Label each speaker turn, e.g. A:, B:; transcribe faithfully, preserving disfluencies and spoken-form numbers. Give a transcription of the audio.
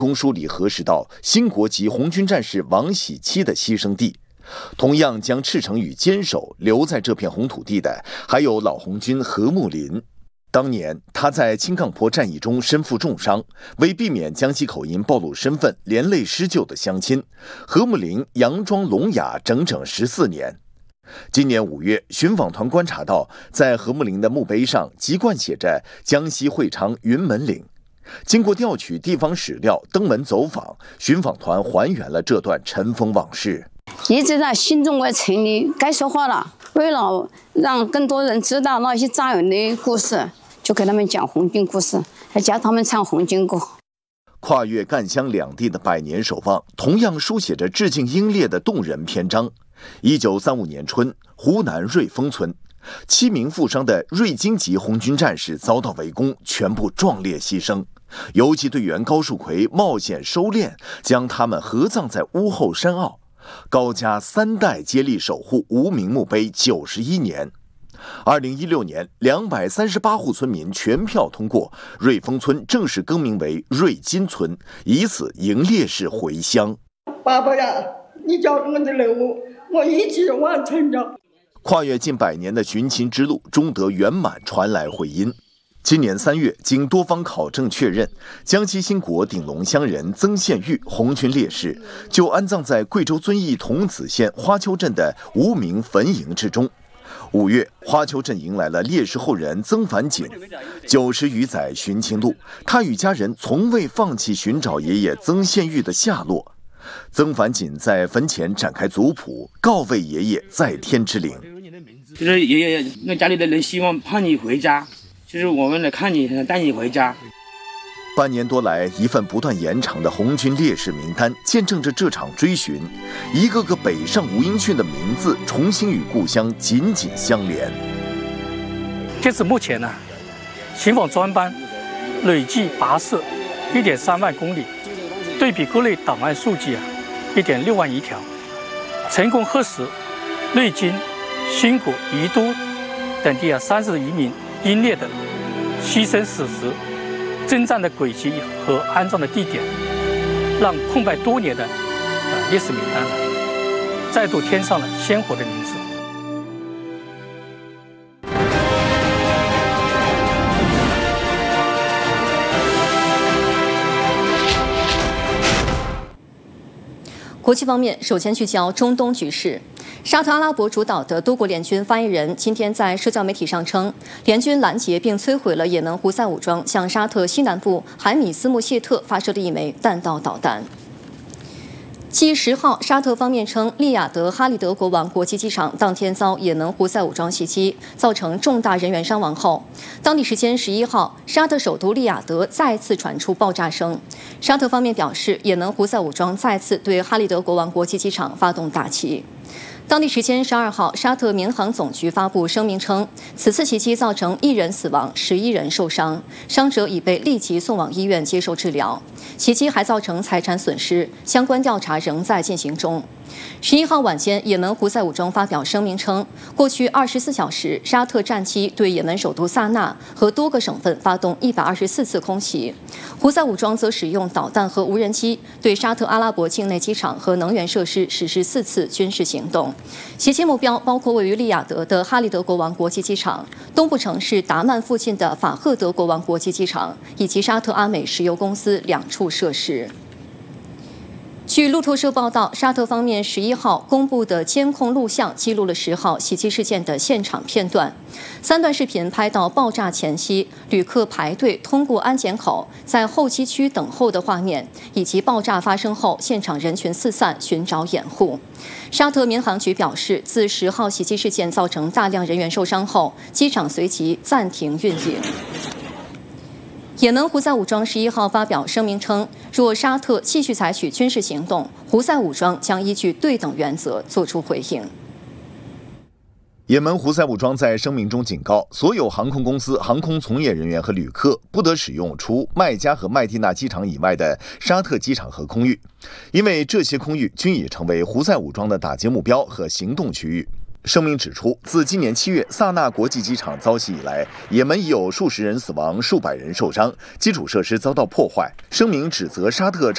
A: 公书里核实到新国籍红军战士王喜七的牺牲地。同样将赤诚与坚守留在这片红土地的，还有老红军何木林。当年他在青杠坡战役中身负重伤，为避免江西口音暴露身份，连累施救的乡亲，何木林佯装聋哑整整十四年。今年五月，寻访团观察到，在何木林的墓碑上籍贯写着江西会昌云门岭。经过调取地方史料，登门走访，寻访团还原了这段尘封往事。
B: 一直在新中国成立该说话了，为了让更多人知道那些战友的故事，就给他们讲红军故事，还教他们唱红军歌。
A: 跨越赣湘两地的百年守望，同样书写着致敬英烈的动人篇章。一九三五年春，湖南瑞丰村，七名负伤的瑞金级红军战士遭到围攻，全部壮烈牺牲。游击队员高树奎冒险收殓，将他们合葬在屋后山坳。高家三代接力守护无名墓碑九十一年。二零一六年，两百三十八户村民全票通过，瑞丰村正式更名为瑞金村，以此迎烈士回乡。
C: 爸爸呀，你交给我的任务，我一直完成了。
A: 跨越近百年的寻亲之路终得圆满，传来回音。今年三月，经多方考证确认，江西兴国鼎龙乡人曾宪玉红军烈士就安葬在贵州遵义桐梓县花丘镇的无名坟茔之中。五月，花丘镇迎来了烈士后人曾凡锦。九十余载寻亲路，他与家人从未放弃寻找爷爷曾宪玉的下落。曾凡锦在坟前展开族谱，告慰爷爷在天之灵。
D: 就是爷爷，那家里的人希望盼你回家。就是我们来看你，带你回家。
A: 半年多来，一份不断延长的红军烈士名单，见证着这场追寻。一个个北上无音讯的名字，重新与故乡紧紧相连。
E: 截至目前呢，寻访专班累计跋涉一点三万公里，对比各类档案数据啊，一点六万余条，成功核实瑞金、兴国、宜都等地啊三十余名英烈的牺牲史实、征战的轨迹和安葬的地点，让空白多年的呃烈士名单再度添上了鲜活的名字。
F: 国际方面，首先聚焦中东局势。沙特阿拉伯主导的多国联军发言人今天在社交媒体上称，联军拦截并摧毁了也门胡塞武装向沙特西南部海米斯穆谢特发射的一枚弹道导弹。七十号，沙特方面称，利雅得哈利德国王国际机场当天遭也门胡塞武装袭击，造成重大人员伤亡后，当地时间十一号，沙特首都利雅得再次传出爆炸声。沙特方面表示，也门胡塞武装再次对哈利德国王国际机场发动打击。当地时间十二号，沙特民航总局发布声明称，此次袭击造成一人死亡，十一人受伤，伤者已被立即送往医院接受治疗。袭击还造成财产损失，相关调查仍在进行中。十一号晚间，也门胡塞武装发表声明称，过去二十四小时，沙特战机对也门首都萨那和多个省份发动一百二十四次空袭。胡塞武装则使用导弹和无人机对沙特阿拉伯境内机场和能源设施实施四次军事行动。袭击目标包括位于利雅得的哈利德国王国际机场、东部城市达曼附近的法赫德国王国际机场以及沙特阿美石油公司两处设施。据路透社报道，沙特方面十一号公布的监控录像记录了十号袭击事件的现场片段。三段视频拍到爆炸前夕旅客排队通过安检口在候机区等候的画面，以及爆炸发生后现场人群四散寻找掩护。沙特民航局表示，自十号袭击事件造成大量人员受伤后，机场随即暂停运营。也门胡塞武装十一号发表声明称，若沙特继续采取军事行动，胡塞武装将依据对等原则作出回应。
A: 也门胡塞武装在声明中警告，所有航空公司、航空从业人员和旅客不得使用除麦加和麦地那机场以外的沙特机场和空域，因为这些空域均已成为胡塞武装的打击目标和行动区域。声明指出，自今年七月萨那国际机场遭袭以来，也门已有数十人死亡，数百人受伤，基础设施遭到破坏。声明指责沙特